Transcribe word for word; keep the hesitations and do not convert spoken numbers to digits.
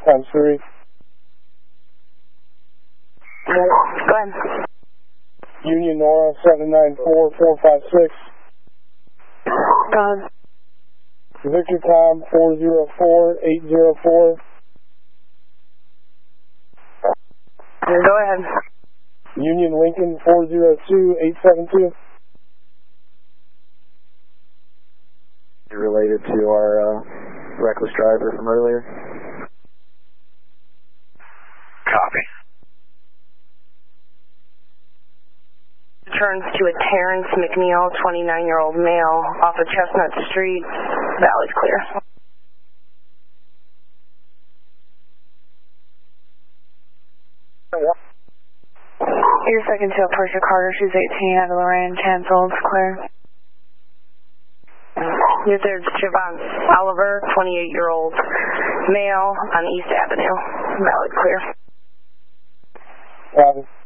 times three. Go ahead. Union Nora seven nine four four five six. Go ahead. Victor Tom four zero four eight zero four. Go ahead. Union Lincoln four zero two eight seven two. Related to our uh, reckless driver from earlier. Copy. Turns to a Terrence McNeil, twenty-nine-year-old male, off of Chestnut Street. Valley's clear. Your second to a Portia Carter, she's eighteen, out of Lorraine, canceled, clear. Your third to Javon Oliver, twenty-eight-year-old male on East Avenue. Valley clear. Copy.